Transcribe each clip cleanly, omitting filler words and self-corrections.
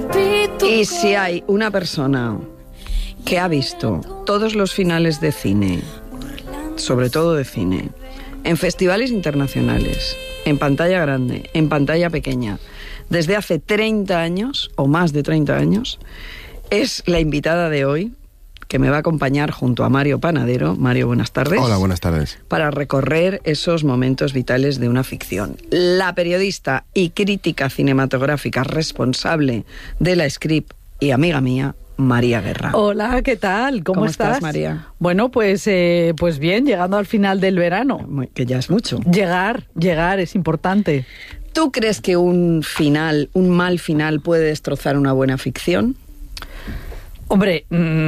Y si hay una persona que ha visto todos los finales de cine, sobre todo de cine, en festivales internacionales, en pantalla grande, en pantalla pequeña, desde hace 30 años, o más de 30 años, es la invitada de hoy, que me va a acompañar junto a Mario Panadero. Mario, buenas tardes. Hola, buenas tardes. Para recorrer esos momentos vitales de una ficción. La periodista y crítica cinematográfica responsable de La Script y amiga mía, María Guerra. Hola, ¿qué tal? ¿Cómo estás, María? Bueno, pues bien, llegando al final del verano. Que ya es mucho. Llegar es importante. ¿Tú crees que un mal final puede destrozar una buena ficción? Hombre,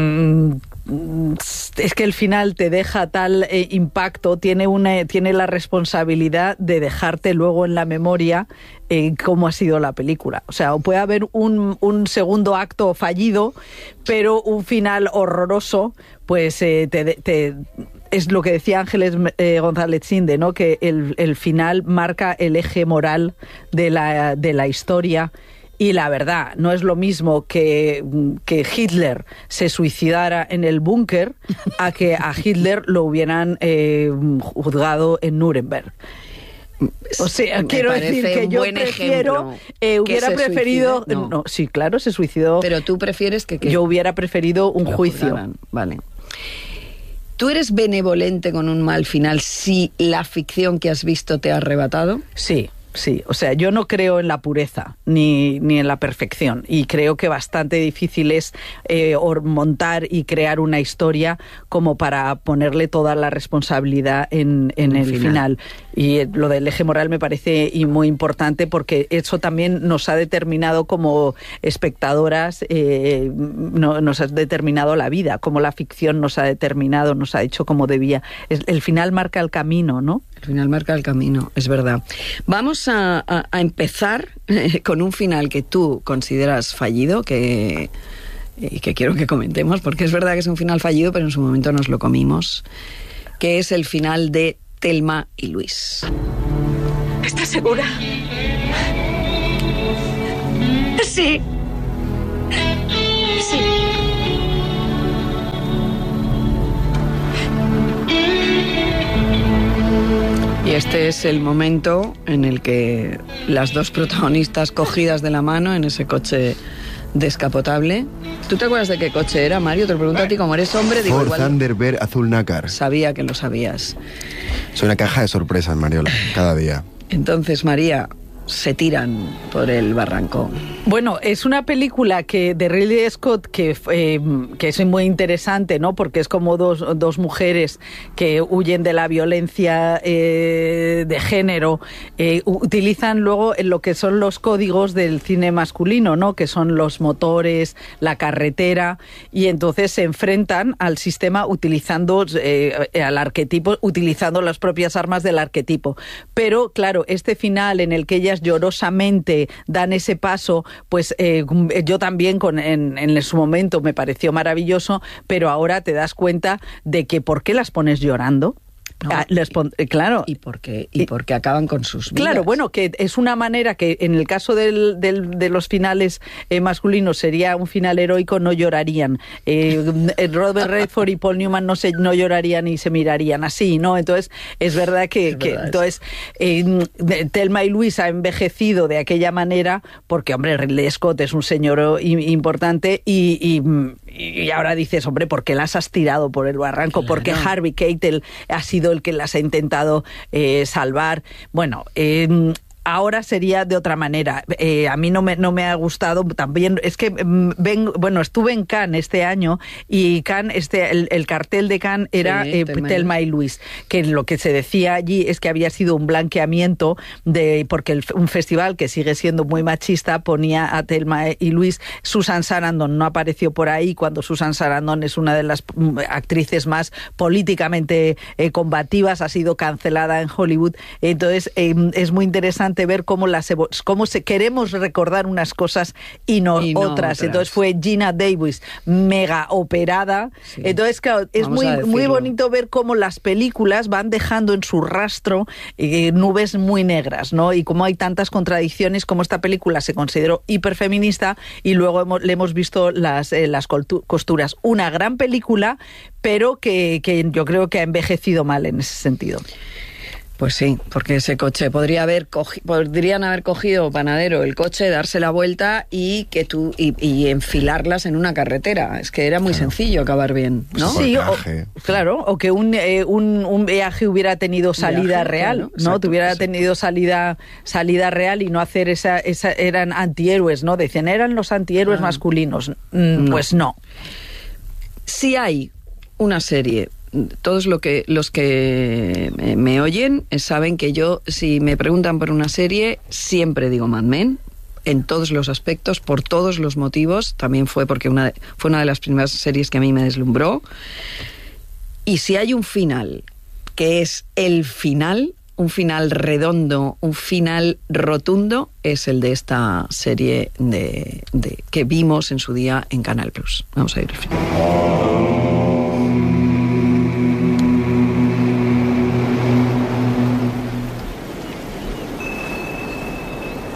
es que el final te deja tal impacto, tiene la responsabilidad de dejarte luego en la memoria cómo ha sido la película. O sea, puede haber un segundo acto fallido, pero un final horroroso, pues es lo que decía Ángeles González Sinde, ¿no? Que el final marca el eje moral de la historia. Y la verdad, no es lo mismo que Hitler se suicidara en el búnker a que a Hitler lo hubieran juzgado en Nuremberg. O sea, quiero decir que yo hubiera preferido... No, sí, claro, se suicidó. Pero tú prefieres que yo hubiera preferido un juicio. Juzgaran. Vale. ¿Tú eres benevolente con un mal final si la ficción que has visto te ha arrebatado? Sí. Sí, o sea, yo no creo en la pureza ni en la perfección, y creo que bastante difícil es montar y crear una historia como para ponerle toda la responsabilidad en el final. Y lo del eje moral me parece muy importante, porque eso también nos ha determinado como espectadoras, nos ha determinado la vida, como la ficción nos ha determinado, nos ha hecho como debía. El final marca el camino, ¿no? El final marca el camino, es verdad. Vamos a empezar con un final que tú consideras fallido, que quiero que comentemos, porque es verdad que es un final fallido, pero en su momento nos lo comimos, que es el final de Thelma y Luis. ¿Estás segura? Sí. Sí. Y este es el momento en el que las dos protagonistas cogidas de la mano en ese coche descapotable. ¿Tú te acuerdas de qué coche era, Mario? Te lo pregunto a ti, como eres hombre. Ford Thunderbird azul nácar. Sabía que lo sabías. Soy una caja de sorpresas, Mariola, cada día. Entonces, María, se tiran por el barranco. Bueno, es una película de Ridley Scott que es muy interesante, ¿no? Porque es como dos mujeres que huyen de la violencia de género, utilizan luego lo que son los códigos del cine masculino, ¿no? Que son los motores, la carretera, y entonces se enfrentan al sistema utilizando al arquetipo, utilizando las propias armas del arquetipo. Pero claro, este final en el que ellas llorosamente dan ese paso, pues yo también en su momento me pareció maravilloso, pero ahora te das cuenta de que ¿por qué las pones llorando? No, claro. ¿Y por qué acaban con sus vidas? Claro, bueno, que es una manera que en el caso de los finales masculinos sería un final heroico, no llorarían. Robert Redford y Paul Newman no llorarían y se mirarían así, ¿no? Entonces, es verdad que Thelma y Luis ha envejecido de aquella manera porque, hombre, Ridley Scott es un señor importante y ahora dices, hombre, ¿por qué las has tirado por el barranco? Claro. Porque Harvey Keitel ha sido el que las ha intentado salvar. Bueno, ahora sería de otra manera. A mí no me ha gustado también. Es que estuve en Cannes este año y Cannes, el cartel de Cannes era Thelma y Luis, que lo que se decía allí es que había sido un blanqueamiento porque un festival que sigue siendo muy machista ponía a Thelma y Luis. Susan Sarandon no apareció por ahí, cuando Susan Sarandon es una de las actrices más políticamente combativas, ha sido cancelada en Hollywood. Entonces es muy interesante interesante ver cómo queremos recordar unas cosas y no otras. Entonces fue Geena Davis mega operada. Sí. Entonces, claro, es muy bonito ver cómo las películas van dejando en su rastro nubes muy negras, ¿no? Y cómo hay tantas contradicciones, como esta película se consideró hiperfeminista y luego le hemos visto las costuras. Una gran película, pero que yo creo que ha envejecido mal en ese sentido. Pues sí, porque ese coche podrían haber cogido, Panadero, el coche, darse la vuelta y enfilarlas en una carretera. Es que era muy sencillo acabar bien, ¿no? Sí, o que un viaje hubiera tenido salida real, claro, ¿no? Exacto, hubiera tenido salida real y no hacer eran antihéroes, ¿no? Decían, eran los antihéroes masculinos. Pues no. Si hay una serie, todos los que me oyen saben que yo, si me preguntan por una serie, siempre digo Mad Men, en todos los aspectos, por todos los motivos. También fue porque fue una de las primeras series que a mí me deslumbró. Y si hay un final, que es el final, un final redondo, un final rotundo, es el de esta serie que vimos en su día en Canal Plus. Vamos a ir al final.